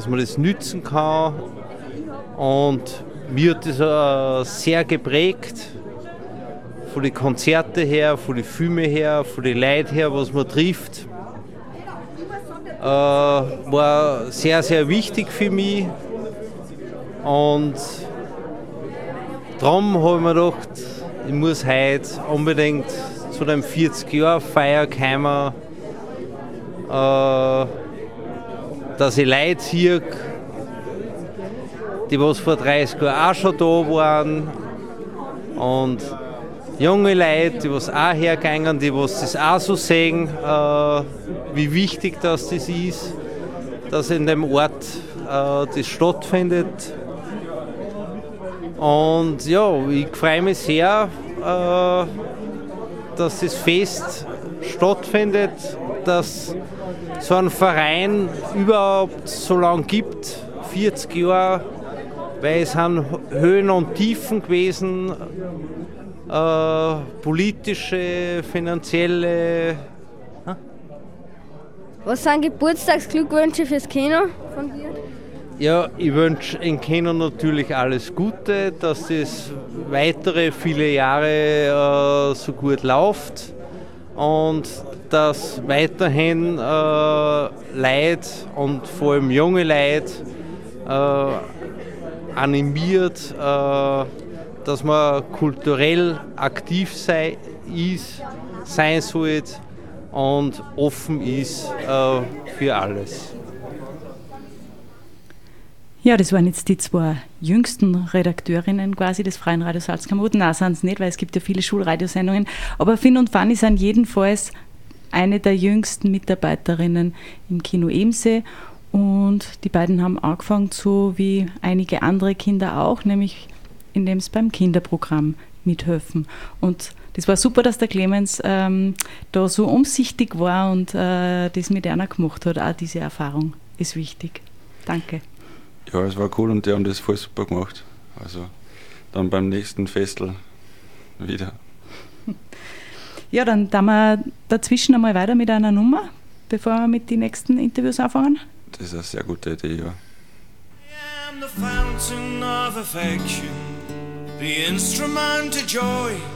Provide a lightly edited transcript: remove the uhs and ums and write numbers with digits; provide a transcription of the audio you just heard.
dass man das nützen kann. Und mir hat das sehr geprägt, von den Konzerten her, von den Filmen her, von den Leuten her, was man trifft. War sehr, sehr wichtig für mich. Und darum habe ich mir gedacht, ich muss heute unbedingt zu dem 40-Jahr-Feier kommen, dass ich Leute sehe, die was vor 30 Jahren auch schon da waren, und junge Leute, die was auch hergehen, die was das auch so sehen, wie wichtig das ist, dass in dem Ort das stattfindet. Und ja, ich freue mich sehr, dass das Fest stattfindet, dass so ein Verein überhaupt so lange gibt, 40 Jahre, weil es sind Höhen und Tiefen gewesen, politische, finanzielle. Was sind Geburtstagsglückwünsche fürs Kino von dir? Ja, ich wünsche in Kino natürlich alles Gute, dass das weitere viele Jahre so gut läuft und dass weiterhin Leute und vor allem junge Leute animiert, dass man kulturell aktiv sein sollte und offen ist für alles. Ja, das waren jetzt die zwei jüngsten Redakteurinnen quasi des Freien Radio Salzkammergut. Nein, sind es nicht, weil es gibt ja viele Schulradiosendungen. Aber Finn und Fanny sind jedenfalls eine der jüngsten Mitarbeiterinnen im Kino Ebensee. Und die beiden haben angefangen, so wie einige andere Kinder auch, nämlich indem sie beim Kinderprogramm mithelfen. Und das war super, dass der Clemens da so umsichtig war und das mit einer gemacht hat. Auch diese Erfahrung ist wichtig. Danke. Ja, es war cool und die haben das voll super gemacht. Also dann beim nächsten Festel wieder. Ja, dann tun wir dazwischen einmal weiter mit einer Nummer, bevor wir mit den nächsten Interviews anfangen. Das ist eine sehr gute Idee, ja. I am the fountain of affection, the instrument of joy.